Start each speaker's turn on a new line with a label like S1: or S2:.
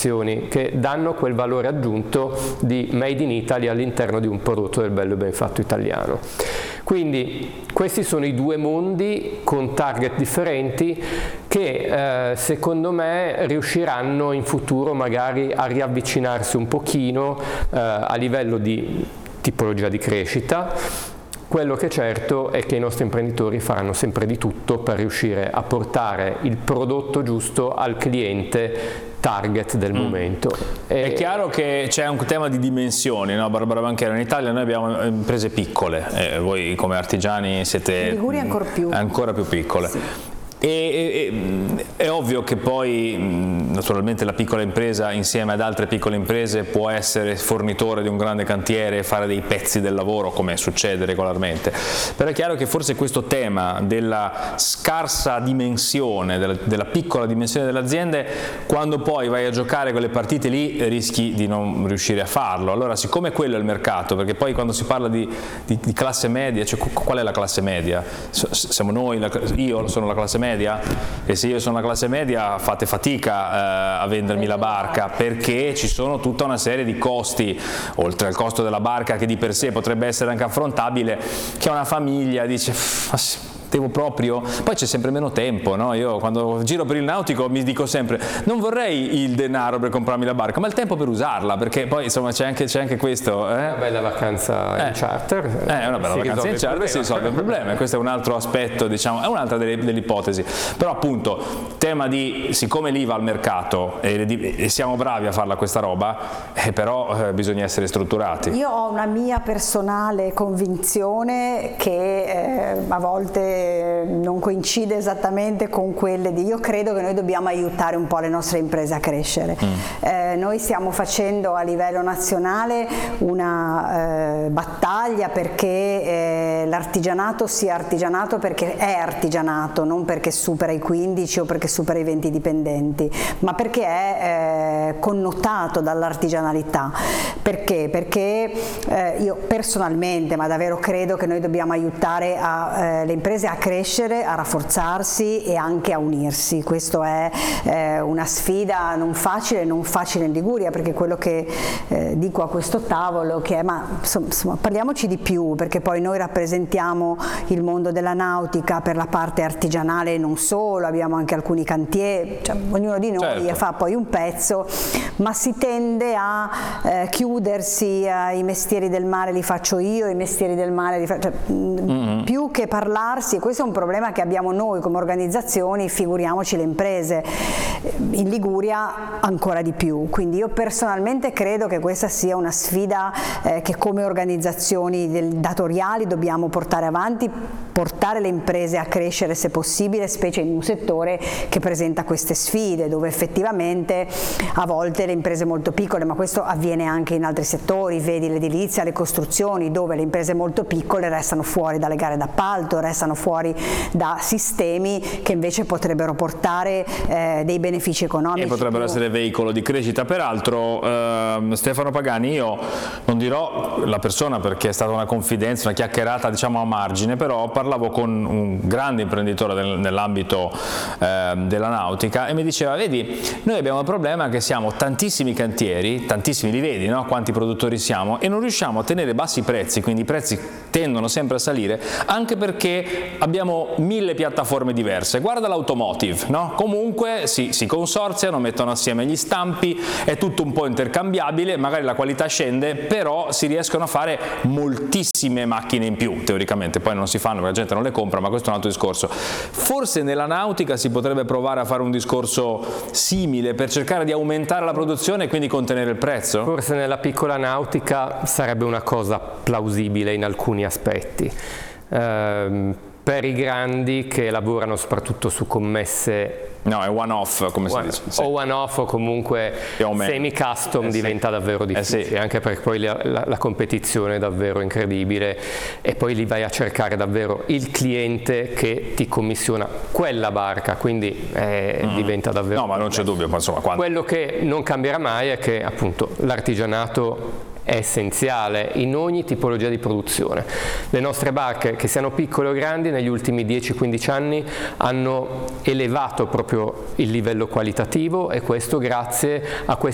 S1: innovazioni che danno quel valore aggiunto di Made in Italy all'interno di un prodotto del bello e ben fatto italiano. Quindi questi sono i due mondi con target differenti che secondo me riusciranno in futuro magari a riavvicinarsi un pochino a livello di tipologia di crescita. Quello che è certo è che i nostri imprenditori faranno sempre di tutto per riuscire a portare il prodotto giusto al cliente target del momento.
S2: È chiaro che c'è un tema di dimensioni, no? Barbara Banchero, in Italia noi abbiamo imprese piccole, voi come artigiani siete
S3: in Liguria
S2: ancora più piccole. Sì. È ovvio che poi naturalmente la piccola impresa insieme ad altre piccole imprese può essere fornitore di un grande cantiere e fare dei pezzi del lavoro, come succede regolarmente, però è chiaro che forse questo tema della scarsa dimensione, della piccola dimensione delle aziende, quando poi vai a giocare quelle partite lì rischi di non riuscire a farlo. Allora, siccome quello è il mercato, perché poi quando si parla di classe media, cioè qual è la classe media? Siamo noi, io sono la classe media, e se io sono la classe media fate fatica a vendermi la barca, perché ci sono tutta una serie di costi, oltre al costo della barca che di per sé potrebbe essere anche affrontabile, che una famiglia dice devo proprio, poi c'è sempre meno tempo, no? Io quando giro per il nautico mi dico sempre non vorrei il denaro per comprarmi la barca, ma il tempo per usarla, perché poi insomma c'è anche questo.
S1: Una bella vacanza in charter.
S2: Una bella vacanza in charter si risolve il problema, e questo è un altro aspetto, diciamo, è un'altra delle ipotesi. Però appunto, tema di, siccome lì va al mercato e siamo bravi a farla questa roba, però bisogna essere strutturati.
S3: Io ho una mia personale convinzione che a volte non coincide esattamente con quelle di, io credo che noi dobbiamo aiutare un po' le nostre imprese a crescere. Noi stiamo facendo a livello nazionale una battaglia perché l'artigianato sia artigianato perché è artigianato, non perché supera i 15 o perché supera i 20 dipendenti, ma perché è connotato dall'artigianalità. Perché? Perché io personalmente, ma davvero credo che noi dobbiamo aiutare le imprese a crescere, a rafforzarsi e anche a unirsi. Questo è una sfida non facile in Liguria, perché quello che dico a questo tavolo che è, ma insomma, parliamoci di più, perché poi noi rappresentiamo il mondo della nautica per la parte artigianale, non solo, abbiamo anche alcuni cantieri, cioè, ognuno di noi fa poi un pezzo, ma si tende a chiudersi ai mestieri del mare li faccio io, i mestieri del mare li faccio, più che parlarsi. Questo è un problema che abbiamo noi come organizzazioni, figuriamoci le imprese, in Liguria ancora di più. Quindi io personalmente credo che questa sia una sfida che come organizzazioni datoriali dobbiamo portare avanti, portare le imprese a crescere se possibile, specie in un settore che presenta queste sfide, dove effettivamente a volte le imprese molto piccole, ma questo avviene anche in altri settori, vedi l'edilizia, le costruzioni, dove le imprese molto piccole restano fuori dalle gare d'appalto, restano fuori da sistemi che invece potrebbero portare dei benefici economici.
S2: E potrebbero essere veicolo di crescita. Peraltro Stefano Pagani, io non dirò la persona perché è stata una confidenza, una chiacchierata diciamo a margine, però parlavo con un grande imprenditore nell'ambito della nautica e mi diceva, vedi, noi abbiamo il problema che siamo tantissimi cantieri, tantissimi, li vedi, no? Quanti produttori siamo, e non riusciamo a tenere bassi i prezzi, quindi i prezzi tendono sempre a salire, anche perché abbiamo 1000 piattaforme diverse. Guarda l'automotive, no? Comunque si consorziano, mettono assieme gli stampi, è tutto un po' intercambiabile, magari la qualità scende, però si riescono a fare moltissime macchine in più, teoricamente, poi non si fanno perché la gente non le compra, ma questo è un altro discorso. Forse nella nautica si potrebbe provare a fare un discorso simile per cercare di aumentare la produzione e quindi contenere il prezzo?
S1: Forse nella piccola nautica sarebbe una cosa plausibile in alcuni aspetti. Per i grandi che lavorano soprattutto su commesse,
S2: no, è one off come si dice, sì.
S1: O one off o comunque semi custom, diventa davvero difficile, anche perché poi la competizione è davvero incredibile e poi lì vai a cercare davvero il cliente che ti commissiona quella barca, quindi diventa davvero
S2: no, ma non c'è dubbio, ma insomma,
S1: quello che non cambierà mai è che appunto l'artigianato è essenziale in ogni tipologia di produzione. Le nostre barche, che siano piccole o grandi, negli ultimi 10-15 anni hanno elevato proprio il livello qualitativo, e questo grazie a